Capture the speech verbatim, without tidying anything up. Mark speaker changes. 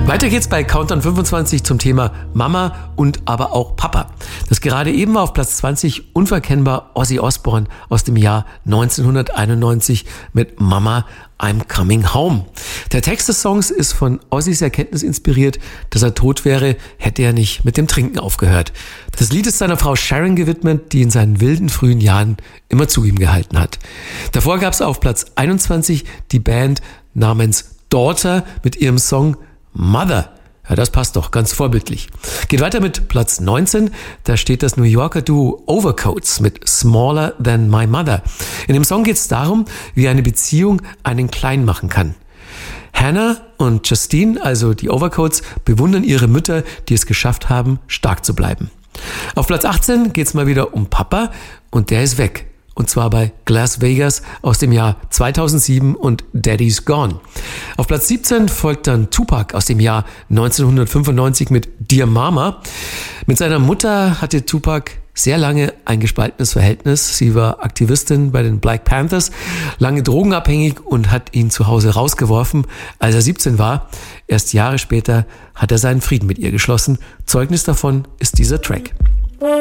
Speaker 1: Weiter geht's bei Countdown fünfundzwanzig zum Thema Mama und aber auch Papa. Das gerade eben war auf Platz zwanzig unverkennbar Ozzy Osbourne aus dem Jahr neunzehnhunderteinundneunzig mit Mama, I'm Coming Home. Der Text des Songs ist von Ozzys Erkenntnis inspiriert, dass er tot wäre, hätte er nicht mit dem Trinken aufgehört. Das Lied ist seiner Frau Sharon gewidmet, die in seinen wilden frühen Jahren immer zu ihm gehalten hat. Davor gab's auf Platz einundzwanzig die Band namens Daughter mit ihrem Song Mother. Ja, das passt doch, ganz vorbildlich. Geht weiter mit Platz neunzehn, da steht das New Yorker Duo Overcoats mit Smaller Than My Mother. In dem Song geht es darum, wie eine Beziehung einen klein machen kann. Hannah und Justine, also die Overcoats, bewundern ihre Mütter, die es geschafft haben, stark zu bleiben. Auf Platz achtzehn geht es mal wieder um Papa und der ist weg. Und zwar bei Las Vegas aus dem Jahr zweitausendsieben und Daddy's Gone. Auf Platz siebzehn folgt dann Tupac aus dem Jahr neunzehnhundertfünfundneunzig mit Dear Mama. Mit seiner Mutter hatte Tupac sehr lange ein gespaltenes Verhältnis. Sie war Aktivistin bei den Black Panthers, lange drogenabhängig und hat ihn zu Hause rausgeworfen, als er siebzehn war. Erst Jahre später hat er seinen Frieden mit ihr geschlossen. Zeugnis davon ist dieser Track.